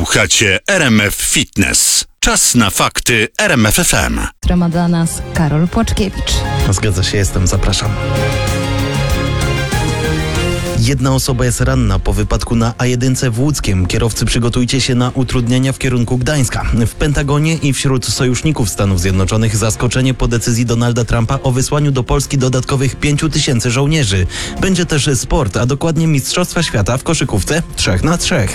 Słuchacie RMF Fitness. Czas na fakty RMF FM. Ma dla nas Karol Płaczkiewicz. Zgadza się, zapraszam. Jedna osoba jest ranna po wypadku na A1 w Łódzkiem. Kierowcy, przygotujcie się na utrudnienia w kierunku Gdańska. W Pentagonie i wśród sojuszników Stanów Zjednoczonych zaskoczenie po decyzji Donalda Trumpa o wysłaniu do Polski dodatkowych 5000 żołnierzy. Będzie też sport, a dokładnie Mistrzostwa Świata w koszykówce 3x3.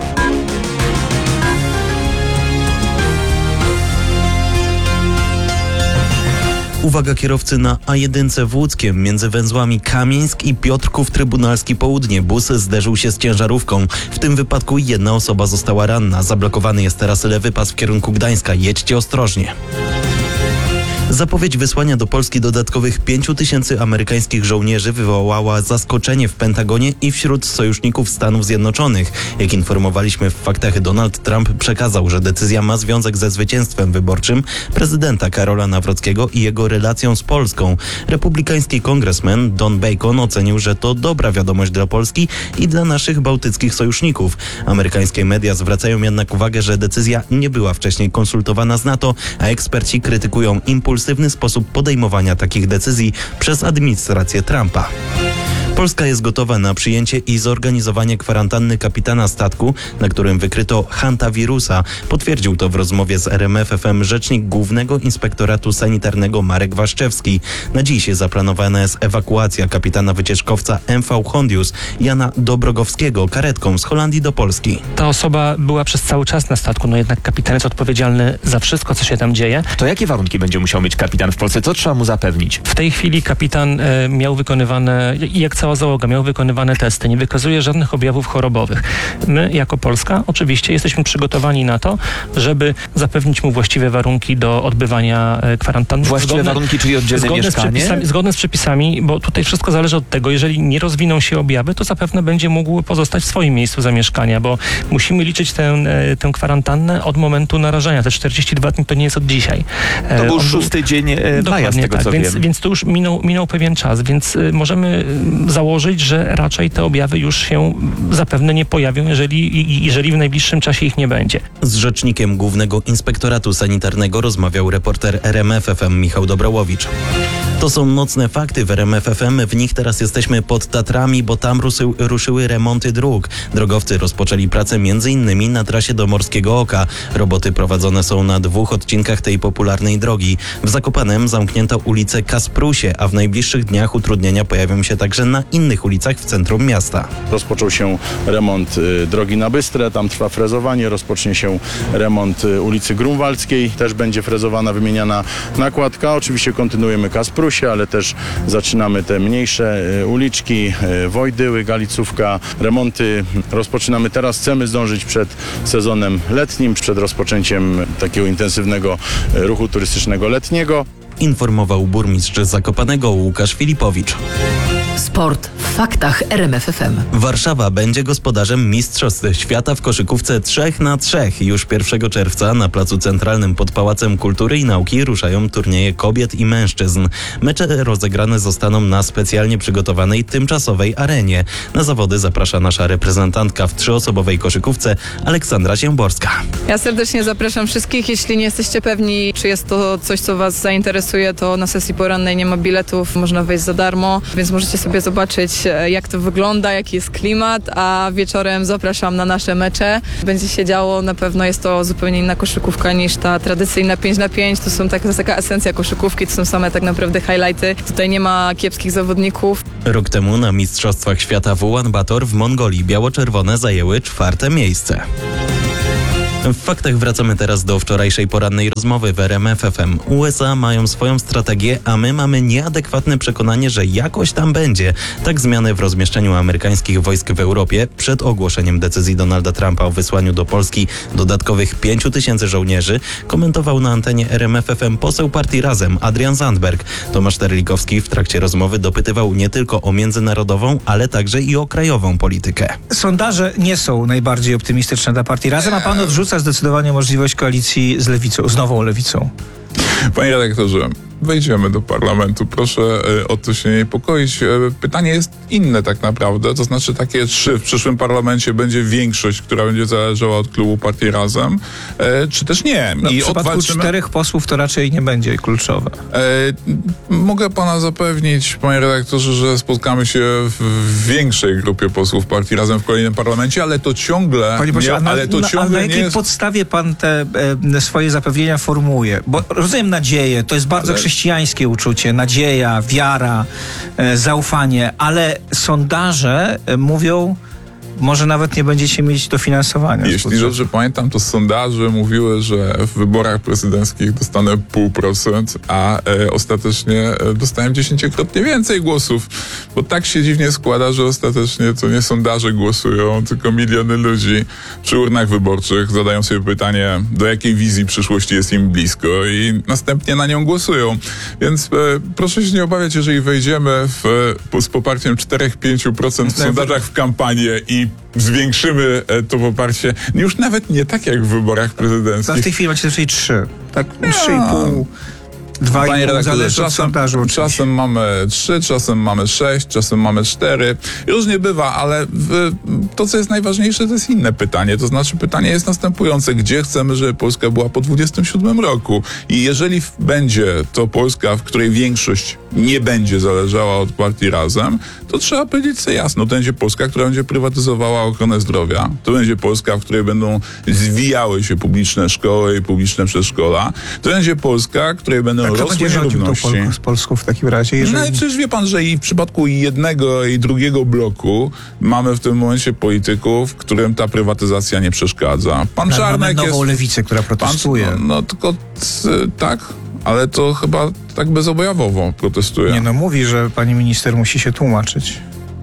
Uwaga kierowcy na A1 w Łódzkiem między węzłami Kamieńsk i Piotrków Trybunalski Południe. Bus zderzył się z ciężarówką. W tym wypadku jedna osoba została ranna. Zablokowany jest teraz lewy pas w kierunku Gdańska. Jedźcie ostrożnie. Zapowiedź wysłania do Polski dodatkowych 5000 amerykańskich żołnierzy wywołała zaskoczenie w Pentagonie i wśród sojuszników Stanów Zjednoczonych. Jak informowaliśmy w faktach, Donald Trump przekazał, że decyzja ma związek ze zwycięstwem wyborczym prezydenta Karola Nawrockiego i jego relacją z Polską. Republikański kongresmen Don Bacon ocenił, że to dobra wiadomość dla Polski i dla naszych bałtyckich sojuszników. Amerykańskie media zwracają jednak uwagę, że decyzja nie była wcześniej konsultowana z NATO, a eksperci krytykują impulsywny sposób podejmowania takich decyzji przez administrację Trumpa. Polska jest gotowa na przyjęcie i zorganizowanie kwarantanny kapitana statku, na którym wykryto hantawirusa. Potwierdził to w rozmowie z RMF FM rzecznik Głównego Inspektoratu Sanitarnego Marek Waszczewski. Na dziś zaplanowana jest ewakuacja kapitana wycieczkowca MV Hondius Jana Dobrogowskiego karetką z Holandii do Polski. Ta osoba była przez cały czas na statku, jednak kapitan jest odpowiedzialny za wszystko, co się tam dzieje. To jakie warunki będzie musiał mieć kapitan w Polsce? Co trzeba mu zapewnić? W tej chwili kapitan miał wykonywane, jak cała załoga, miał wykonywane testy. Nie wykazuje żadnych objawów chorobowych. My, jako Polska, oczywiście jesteśmy przygotowani na to, żeby zapewnić mu właściwe warunki do odbywania kwarantanny. Właściwe warunki, czyli oddzielne mieszkanie? Zgodne z przepisami, bo tutaj wszystko zależy od tego, jeżeli nie rozwiną się objawy, to zapewne będzie mógł pozostać w swoim miejscu zamieszkania, bo musimy liczyć tę kwarantannę od momentu narażenia. Te 42 dni to nie jest od dzisiaj. To był 6 dzień maja, z tego co wiem. Więc to już minął pewien czas, więc możemy założyć, że raczej te objawy już się zapewne nie pojawią, jeżeli w najbliższym czasie ich nie będzie. Z rzecznikiem Głównego Inspektoratu Sanitarnego rozmawiał reporter RMF FM Michał Dobrołowicz. To są nocne fakty w RMF FM. W nich teraz jesteśmy pod Tatrami, bo tam ruszyły remonty dróg. Drogowcy rozpoczęli pracę m.in. na trasie do Morskiego Oka. Roboty prowadzone są na 2 odcinkach tej popularnej drogi. W Zakopanem zamknięto ulicę Kasprusie, a w najbliższych dniach utrudnienia pojawią się także na innych ulicach w centrum miasta. Rozpoczął się remont drogi na Bystrę, tam trwa frezowanie, rozpocznie się remont ulicy Grunwaldzkiej, też będzie frezowana, wymieniana nakładka. Oczywiście kontynuujemy Kasprusie, ale też zaczynamy te mniejsze uliczki, Wojdyły, Galicówka. Remonty rozpoczynamy teraz, chcemy zdążyć przed sezonem letnim, przed rozpoczęciem takiego intensywnego ruchu turystycznego letniego. Informował burmistrz Zakopanego Łukasz Filipowicz. Sport w faktach RMF FM. Warszawa będzie gospodarzem Mistrzostw Świata w koszykówce 3x3. Już 1 czerwca na Placu Centralnym pod Pałacem Kultury i Nauki ruszają turnieje kobiet i mężczyzn. Mecze rozegrane zostaną na specjalnie przygotowanej tymczasowej arenie. Na zawody zaprasza nasza reprezentantka w 3-osobowej koszykówce Aleksandra Siemborska. Ja serdecznie zapraszam wszystkich. Jeśli nie jesteście pewni, czy jest to coś, co Was zainteresuje, to na sesji porannej nie ma biletów, można wejść za darmo, więc możecie sobie zobaczyć, jak to wygląda, jaki jest klimat, a wieczorem zapraszam na nasze mecze. Będzie się działo, na pewno jest to zupełnie inna koszykówka niż ta tradycyjna 5x5. To jest taka esencja koszykówki, to są same tak naprawdę highlighty. Tutaj nie ma kiepskich zawodników. Rok temu na Mistrzostwach Świata w Ulaanbaatar w Mongolii biało-czerwone zajęły 4. miejsce. W faktach wracamy teraz do wczorajszej porannej rozmowy w RMF FM. USA mają swoją strategię, a my mamy nieadekwatne przekonanie, że jakoś tam będzie. Tak zmiany w rozmieszczeniu amerykańskich wojsk w Europie przed ogłoszeniem decyzji Donalda Trumpa o wysłaniu do Polski dodatkowych 5000 żołnierzy komentował na antenie RMF FM poseł partii Razem Adrian Zandberg. Tomasz Terlikowski w trakcie rozmowy dopytywał nie tylko o międzynarodową, ale także i o krajową politykę. Sondaże nie są najbardziej optymistyczne dla partii Razem, a pan odrzuca zdecydowanie możliwość koalicji z lewicą, z nową lewicą. Panie redaktorze, wejdziemy do parlamentu. Proszę o to się nie niepokoić. Pytanie jest inne tak naprawdę, to znaczy takie, czy w przyszłym parlamencie będzie większość, która będzie zależała od klubu Partii Razem, czy też nie. No, w przypadku 4 posłów to raczej nie będzie kluczowe. Mogę pana zapewnić, panie redaktorze, że spotkamy się w większej grupie posłów Partii Razem w kolejnym parlamencie, ale to ciągle... Panie pośle, ciągle na jakiej podstawie pan te swoje zapewnienia formułuje? Bo rozumiem nadzieję, to jest bardzo chrześcijańskie uczucie, nadzieja, wiara, zaufanie, ale sondaże mówią, może nawet nie będziecie mieć dofinansowania. Jeśli dobrze pamiętam, to sondaże mówiły, że w wyborach prezydenckich dostanę 0,5%, a ostatecznie dostałem 10-krotnie więcej głosów, bo tak się dziwnie składa, że ostatecznie to nie sondaże głosują, tylko miliony ludzi przy urnach wyborczych zadają sobie pytanie, do jakiej wizji przyszłości jest im blisko i następnie na nią głosują. Więc proszę się nie obawiać, jeżeli wejdziemy z poparciem 4-5% w sondażach w kampanię i zwiększymy to poparcie, już nawet nie tak jak w wyborach prezydenckich. W tej chwili macie raczej 3, tak? 3,5, 2,5, zależy od sondażu. Czasem mamy 3, czasem mamy 6, czasem mamy 4. Różnie bywa, ale to, co jest najważniejsze, to jest inne pytanie. To znaczy pytanie jest następujące. Gdzie chcemy, żeby Polska była po 27 roku? I jeżeli będzie to Polska, w której większość nie będzie zależała od Partii Razem, to trzeba powiedzieć sobie jasno. To będzie Polska, która będzie prywatyzowała ochronę zdrowia. To będzie Polska, w której będą zwijały się publiczne szkoły i publiczne przedszkola. To będzie Polska, w której będą rosły nierówności. Z Polską w takim razie? Jeżeli... No i przecież wie pan, że i w przypadku jednego i drugiego bloku mamy w tym momencie polityków, którym ta prywatyzacja nie przeszkadza. Pan Czarnek mamy nową lewicę, która protestuje. Tylko tak, ale to chyba tak bezobojawowo protestuje. Nie, mówi, że pani minister musi się tłumaczyć.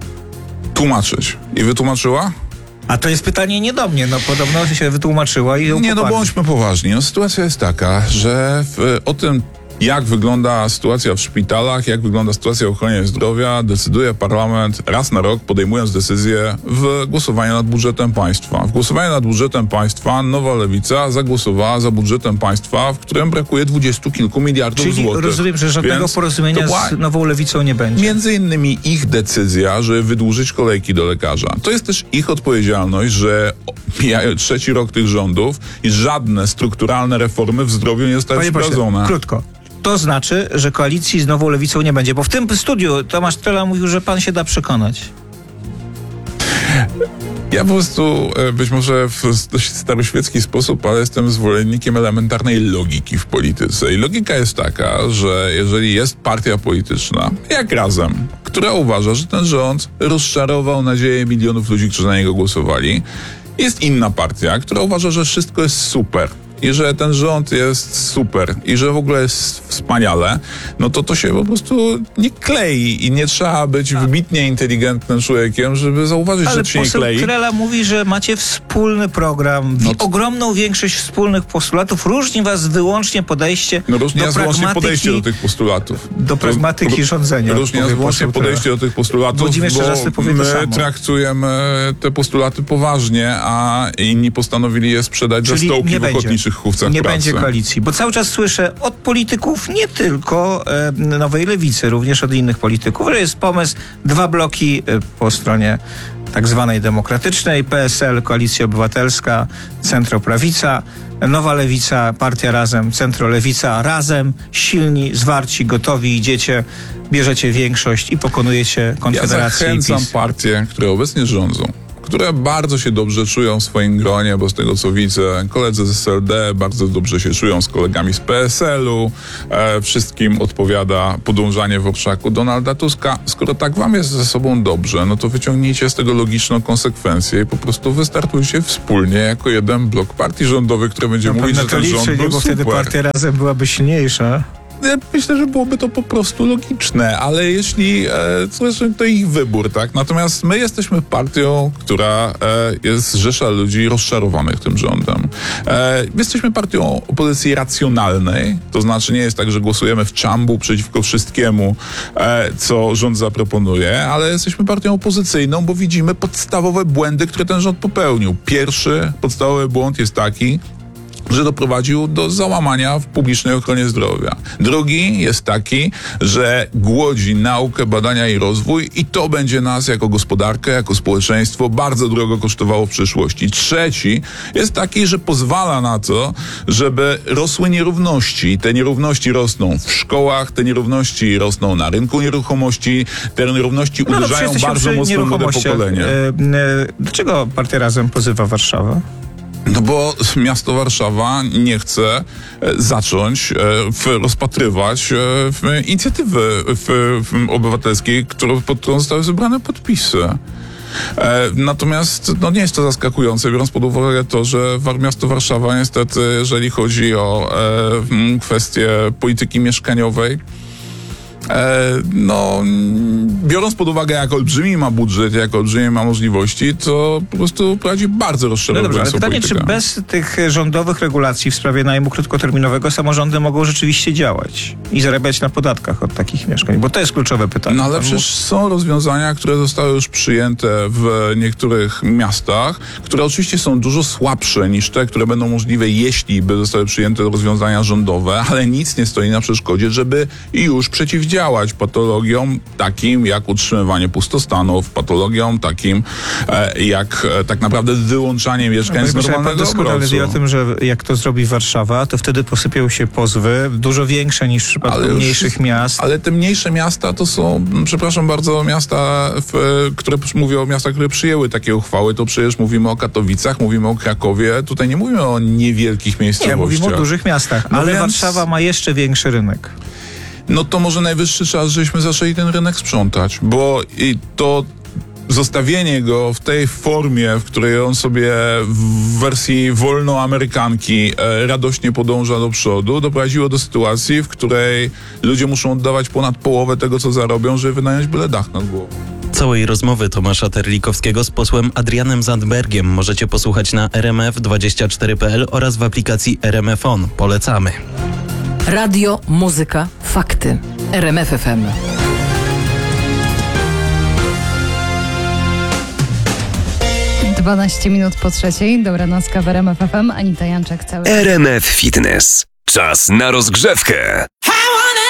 Tłumaczyć. I wytłumaczyła? A to jest pytanie nie do mnie, podobno się wytłumaczyła i ją poparli. Bądźmy poważni. Sytuacja jest taka, że o tym, jak wygląda sytuacja w szpitalach, jak wygląda sytuacja w ochronie zdrowia, decyduje parlament raz na rok, podejmując decyzję w głosowaniu nad budżetem państwa. W głosowaniu nad budżetem państwa Nowa Lewica zagłosowała za budżetem państwa, w którym brakuje 20 kilku miliardów złotych. Czyli rozumiem, że żadnego porozumienia z Nową Lewicą nie będzie. Między innymi ich decyzja, żeby wydłużyć kolejki do lekarza. To jest też ich odpowiedzialność, że mija 3. rok tych rządów i żadne strukturalne reformy w zdrowiu nie zostały wprowadzone. Krótko. To znaczy, że koalicji z Nową Lewicą nie będzie, bo w tym studiu Tomasz Trela mówił, że pan się da przekonać. Ja po prostu być może w dość staroświecki sposób, ale jestem zwolennikiem elementarnej logiki w polityce. I logika jest taka, że jeżeli jest partia polityczna, jak Razem, która uważa, że ten rząd rozczarował nadzieję milionów ludzi, którzy na niego głosowali, jest inna partia, która uważa, że wszystko jest super i że ten rząd jest super i że w ogóle jest wspaniale, no to się po prostu nie klei i nie trzeba być wybitnie inteligentnym człowiekiem, żeby zauważyć, że się nie klei. Ale poseł Trela mówi, że macie wspólny program, ogromną większość wspólnych postulatów. Różni was wyłącznie podejście do podejście do tych postulatów. Do pragmatyki rządzenia. Różni nas wyłącznie podejście do tych postulatów, bo my traktujemy te postulaty poważnie, a inni postanowili je sprzedać za stołki w ochotniczych chówcach nie pracy. Będzie koalicji, bo cały czas słyszę od polityków, nie tylko Nowej Lewicy, również od innych polityków, że jest pomysł 2 bloki po stronie tak zwanej demokratycznej, PSL, Koalicja Obywatelska, centroprawica, Nowa Lewica, Partia Razem, centrolewica, razem, silni, zwarci, gotowi, idziecie, bierzecie większość i pokonujecie Konfederację i PiS. Ja zachęcam partie, które obecnie rządzą, które bardzo się dobrze czują w swoim gronie, bo z tego co widzę, koledzy z SLD bardzo dobrze się czują z kolegami z PSL-u, wszystkim odpowiada podążanie w orszaku Donalda Tuska. Skoro tak wam jest ze sobą dobrze, no to wyciągnijcie z tego logiczną konsekwencję i po prostu wystartujcie wspólnie jako jeden blok partii rządowych, który będzie mówić, że ten rząd był bo super. wtedy Partia Razem byłaby silniejsza. Ja myślę, że byłoby to po prostu logiczne, ale jeśli, to ich wybór, tak? Natomiast my jesteśmy partią, która jest zrzesza ludzi rozczarowanych tym rządem. Jesteśmy partią opozycji racjonalnej, to znaczy nie jest tak, że głosujemy w czambu przeciwko wszystkiemu, co rząd zaproponuje, ale jesteśmy partią opozycyjną, bo widzimy podstawowe błędy, które ten rząd popełnił. Pierwszy podstawowy błąd jest taki, że doprowadził do załamania w publicznej ochronie zdrowia. Drugi jest taki, że głodzi naukę, badania i rozwój i to będzie nas jako gospodarkę, jako społeczeństwo bardzo drogo kosztowało w przyszłości. Trzeci jest taki, że pozwala na to, żeby rosły nierówności. Te nierówności rosną w szkołach, te nierówności rosną na rynku nieruchomości, te nierówności uderzają bardzo mocno w młode pokolenie. Dlaczego Partia Razem pozywa Warszawę? No bo miasto Warszawa nie chce zacząć rozpatrywać inicjatywy obywatelskiej, pod którą zostały zebrane podpisy. Natomiast nie jest to zaskakujące, biorąc pod uwagę to, że miasto Warszawa niestety, jeżeli chodzi o kwestie polityki mieszkaniowej, biorąc pod uwagę, jak olbrzymi ma budżet, jak olbrzymie ma możliwości, to po prostu prowadzi bardzo rozszerzoną ale pytanie, czy bez tych rządowych regulacji w sprawie najmu krótkoterminowego samorządy mogą rzeczywiście działać i zarabiać na podatkach od takich mieszkań? Bo to jest kluczowe pytanie. No ale przecież są rozwiązania, które zostały już przyjęte w niektórych miastach, które oczywiście są dużo słabsze niż te, które będą możliwe, jeśli by zostały przyjęte rozwiązania rządowe, ale nic nie stoi na przeszkodzie, żeby już przeciwdziałać patologiom takim jak utrzymywanie pustostanów, patologiom takim jak tak naprawdę wyłączanie mieszkań z normalnego obrotu. O tym, że jak to zrobi Warszawa, to wtedy posypią się pozwy dużo większe niż w przypadku mniejszych miast. Ale te mniejsze miasta to są, przepraszam bardzo, miasta, mówię o miastach, które przyjęły takie uchwały, to przecież mówimy o Katowicach, mówimy o Krakowie, tutaj nie mówimy o niewielkich miejscowościach. Nie, mówimy o dużych miastach, ale Warszawa ma jeszcze większy rynek. No to może najwyższy czas, żeśmy zaczęli ten rynek sprzątać, bo to zostawienie go w tej formie, w której on sobie w wersji wolnoamerykanki radośnie podąża do przodu, doprowadziło do sytuacji, w której ludzie muszą oddawać ponad połowę tego, co zarobią, żeby wynająć byle dach nad głową. Całej rozmowy Tomasza Terlikowskiego z posłem Adrianem Zandbergiem możecie posłuchać na rmf24.pl oraz w aplikacji RMF On. Polecamy. Radio, muzyka, fakty. RMF FM. Dwanaście minut po 3:00. Dobranocka w RMF FM. Anita Janczak cały. RMF Fitness. Czas na rozgrzewkę.